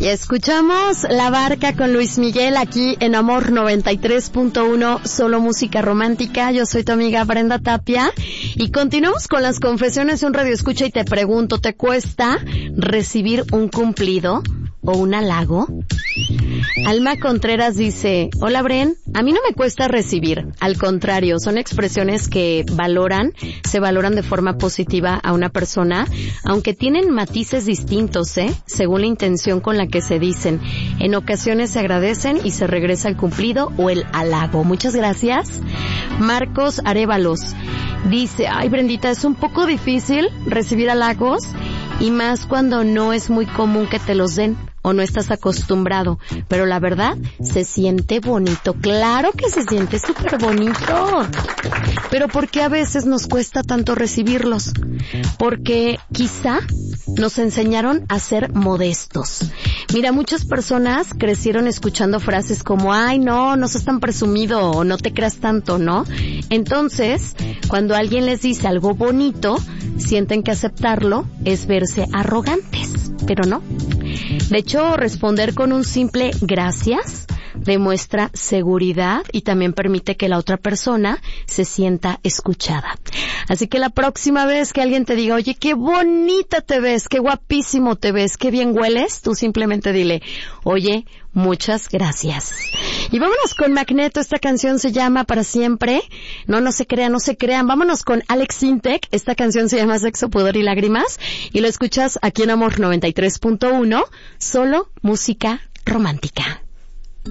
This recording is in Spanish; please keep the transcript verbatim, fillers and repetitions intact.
Y escuchamos La Barca con Luis Miguel aquí en Amor noventa y tres punto uno, solo música romántica. Yo soy tu amiga Brenda Tapia y continuamos con las confesiones de un radioescucha y te pregunto, ¿te cuesta recibir un cumplido o un halago? Alma Contreras dice, hola Bren, a mí no me cuesta recibir, al contrario, son expresiones que valoran, se valoran de forma positiva a una persona, aunque tienen matices distintos, ¿eh? Según la intención con la que se dicen. En ocasiones se agradecen y se regresa el cumplido o el halago. Muchas gracias. Marcos Arévalos dice, ay Brendita, es un poco difícil recibir halagos y más cuando no es muy común que te los den o no estás acostumbrado, pero la verdad se siente bonito. Claro que se siente súper bonito, pero ¿por qué a veces nos cuesta tanto recibirlos? Porque quizá nos enseñaron a ser modestos. Mira, muchas personas crecieron escuchando frases como, ay no, no seas tan presumido o no te creas tanto, ¿no? Entonces, cuando alguien les dice algo bonito, sienten que aceptarlo es verse arrogantes, pero no. De hecho, responder con un simple gracias demuestra seguridad y también permite que la otra persona se sienta escuchada. Así que la próxima vez que alguien te diga, oye, qué bonita te ves, qué guapísimo te ves, qué bien hueles, tú simplemente dile, oye, muchas gracias. Y vámonos con Magneto, esta canción se llama Para Siempre. No, no se crean, no se crean. Vámonos con Alex Sintek, esta canción se llama Sexo, Pudor y Lágrimas. Y lo escuchas aquí en Amor noventa y tres punto uno, solo música romántica.